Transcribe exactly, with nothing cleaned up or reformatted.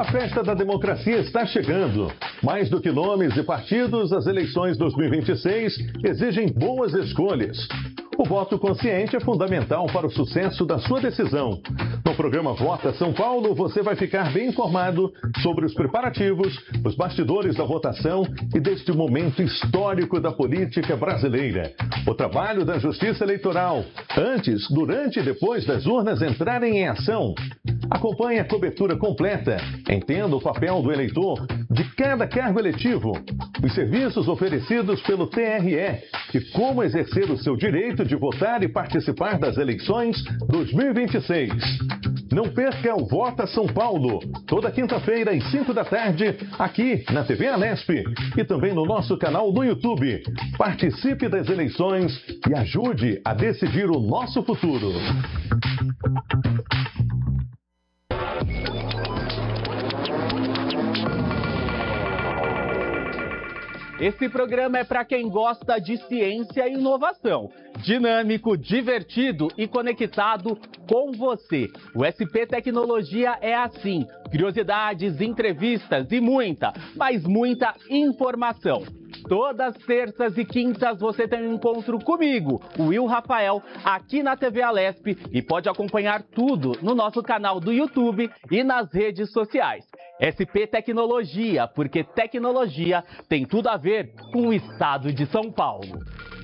A festa da democracia está chegando. Mais do que nomes e partidos, as eleições dois mil e vinte e seis exigem boas escolhas. O voto consciente é fundamental para o sucesso da sua decisão. No programa Vota São Paulo, você vai ficar bem informado sobre os preparativos, os bastidores da votação e deste momento histórico da política brasileira. O trabalho da Justiça Eleitoral, antes, durante e depois das urnas entrarem em ação. Acompanhe a cobertura completa, entenda o papel do eleitor de cada cargo eletivo, os serviços oferecidos pelo T R E e como exercer o seu direito de votar e participar das eleições dois mil e vinte e seis. Não perca o Vota São Paulo, toda quinta-feira às cinco da tarde, aqui na T V Alesp e também no nosso canal no YouTube. Participe das eleições e ajude a decidir o nosso futuro. Esse programa é para quem gosta de ciência e inovação. Dinâmico, divertido e conectado com você. O S P Tecnologia é assim. Curiosidades, entrevistas e muita, mas muita informação. Todas terças e quintas você tem um encontro comigo, o Will Rafael, aqui na T V Alesp e pode acompanhar tudo no nosso canal do YouTube e nas redes sociais. S P Tecnologia, porque tecnologia tem tudo a ver com o estado de São Paulo.